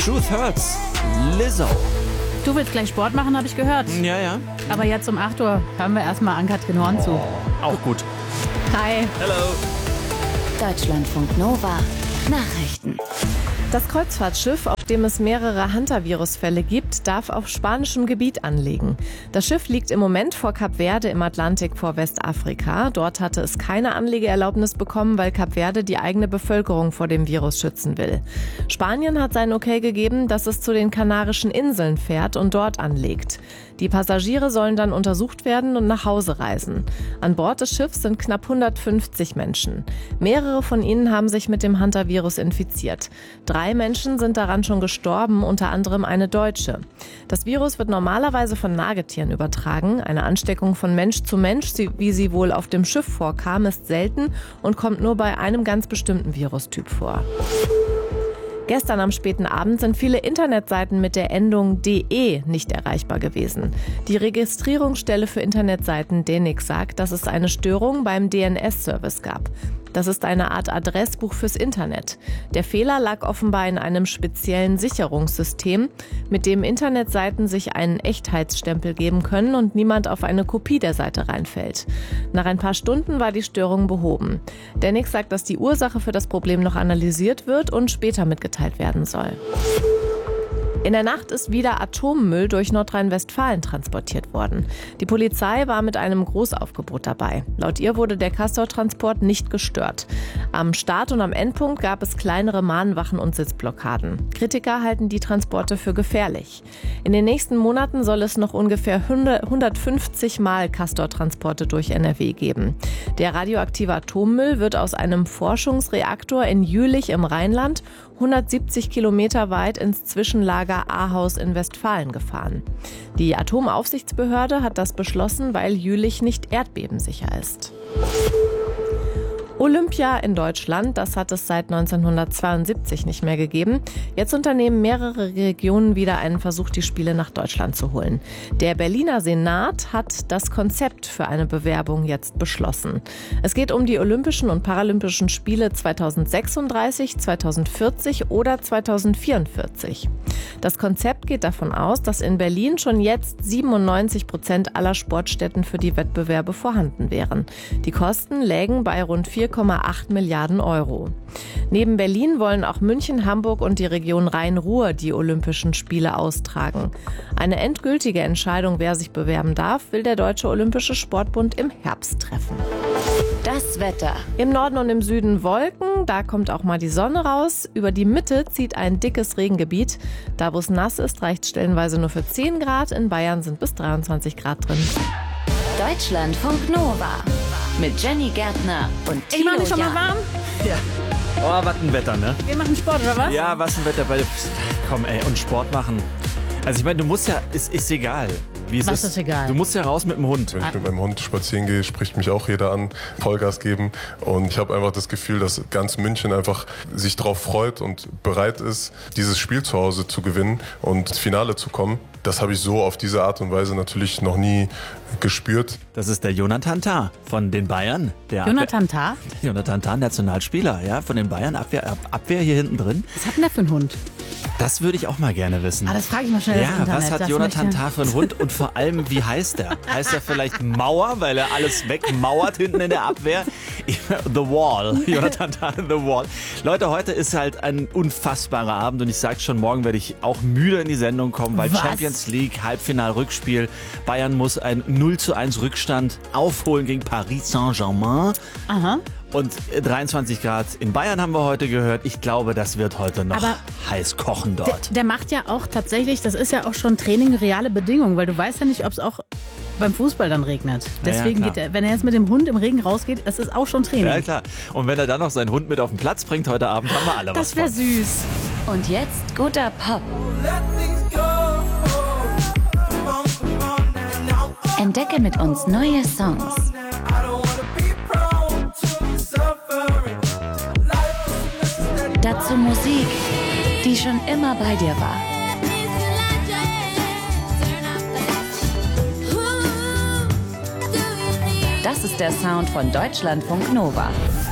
Truth Hurts, Lizzo. Du willst gleich Sport machen, habe ich gehört. Ja, ja. Aber jetzt um 8 Uhr hören wir erstmal Ann-Kathrin Horn zu. Auch gut. Hi. Hello. Deutschlandfunk Nova. Nachrichten. Das Kreuzfahrtschiff, auf dem es mehrere Hantavirus-Fälle gibt, darf auf spanischem Gebiet anlegen. Das Schiff liegt im Moment vor Kap Verde im Atlantik vor Westafrika. Dort hatte es keine Anlegeerlaubnis bekommen, weil Kap Verde die eigene Bevölkerung vor dem Virus schützen will. Spanien hat sein Okay gegeben, dass es zu den Kanarischen Inseln fährt und dort anlegt. Die Passagiere sollen dann untersucht werden und nach Hause reisen. An Bord des Schiffs sind knapp 150 Menschen. Mehrere von ihnen haben sich mit dem Hantavirus infiziert. 3 Menschen sind daran schon gestorben, unter anderem eine Deutsche. Das Virus wird normalerweise von Nagetieren übertragen. Eine Ansteckung von Mensch zu Mensch, wie sie wohl auf dem Schiff vorkam, ist selten und kommt nur bei einem ganz bestimmten Virustyp vor. Gestern am späten Abend sind viele Internetseiten mit der Endung .de nicht erreichbar gewesen. Die Registrierungsstelle für Internetseiten DENIC sagt, dass es eine Störung beim DNS-Service gab. Das ist eine Art Adressbuch fürs Internet. Der Fehler lag offenbar in einem speziellen Sicherungssystem, mit dem Internetseiten sich einen Echtheitsstempel geben können und niemand auf eine Kopie der Seite reinfällt. Nach ein paar Stunden war die Störung behoben. DENIC sagt, dass die Ursache für das Problem noch analysiert wird und später mitgeteilt werden soll. In der Nacht ist wieder Atommüll durch Nordrhein-Westfalen transportiert worden. Die Polizei war mit einem Großaufgebot dabei. Laut ihr wurde der Castor-Transport nicht gestört. Am Start und am Endpunkt gab es kleinere Mahnwachen und Sitzblockaden. Kritiker halten die Transporte für gefährlich. In den nächsten Monaten soll es noch ungefähr 150 Mal Castor-Transporte durch NRW geben. Der radioaktive Atommüll wird aus einem Forschungsreaktor in Jülich im Rheinland 170 Kilometer weit ins Zwischenlager Ahaus in Westfalen gefahren. Die Atomaufsichtsbehörde hat das beschlossen, weil Jülich nicht erdbebensicher ist. Olympia in Deutschland, das hat es seit 1972 nicht mehr gegeben. Jetzt unternehmen mehrere Regionen wieder einen Versuch, die Spiele nach Deutschland zu holen. Der Berliner Senat hat das Konzept für eine Bewerbung jetzt beschlossen. Es geht um die Olympischen und Paralympischen Spiele 2036, 2040 oder 2044. Das Konzept geht davon aus, dass in Berlin schon jetzt 97% aller Sportstätten für die Wettbewerbe vorhanden wären. Die Kosten lägen bei rund 4,8 Milliarden Euro. Neben Berlin wollen auch München, Hamburg und die Region Rhein-Ruhr die Olympischen Spiele austragen. Eine endgültige Entscheidung, wer sich bewerben darf, will der Deutsche Olympische Sportbund im Herbst treffen. Das Wetter. Im Norden und im Süden Wolken, da kommt auch mal die Sonne raus. Über die Mitte zieht ein dickes Regengebiet. Da, wo es nass ist, reicht stellenweise nur für 10 Grad. In Bayern sind bis 23 Grad drin. Deutschlandfunk Nova. Mit Jenny Gärtner und Tilo Ich mache mich schon mal Jan. warm. Ja. Oh, was ein Wetter, ne? Wir machen Sport, oder was? Ja, was ein Wetter. Komm, ey, und Sport machen. Also ich meine, du musst ja, ist egal. Wie es Was ist egal? Du musst ja raus mit dem Hund. Wenn ich mit meinem Hund spazieren gehe, spricht mich auch jeder an, Vollgas geben. Und ich habe einfach das Gefühl, dass ganz München einfach sich darauf freut und bereit ist, dieses Spiel zu Hause zu gewinnen und ins Finale zu kommen. Das habe ich so auf diese Art und Weise natürlich noch nie gespürt. Das ist der Jonathan Tah von den Bayern. Der Jonathan Tah? Jonathan Tah, Nationalspieler, ja, von den Bayern. Abwehr hier hinten drin. Was hat denn der für einen Hund? Das würde ich auch mal gerne wissen. Ah, das frage ich mal schnell. Ja, das Internet. was hat Das Jonathan möchte- Tah für einen Hund und vor allem, wie heißt er? Heißt er vielleicht Mauer, weil er alles wegmauert hinten in der Abwehr? The Wall. Jonathan Tah, The Wall. Leute, heute ist halt ein unfassbarer Abend und ich sage schon, morgen werde ich auch müde in die Sendung kommen, weil Was? Champions League, Halbfinal-Rückspiel. Bayern muss ein 0:1 Rückstand aufholen gegen Paris Saint-Germain. Aha. Und 23 Grad in Bayern haben wir heute gehört. Ich glaube, das wird heute noch Aber heiß kochen dort. Der macht ja auch tatsächlich, das ist ja auch schon Training, reale Bedingungen, weil du weißt ja nicht, ob es auch beim Fußball dann regnet. Deswegen klar. geht er, wenn er jetzt mit dem Hund im Regen rausgeht, das ist auch schon Training. Ja, klar. Und wenn er dann noch seinen Hund mit auf den Platz bringt heute Abend, haben wir alle was Das wäre von. süß. Und jetzt guter Pop. Entdecke mit uns neue Songs. Dazu Musik, die schon immer bei dir war. Das ist der Sound von Deutschlandfunk Nova.